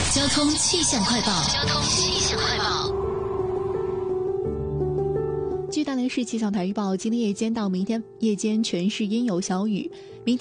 交通气象快报。 据大连市气象台预报，今天夜间到明天夜间全市阴有小雨。明天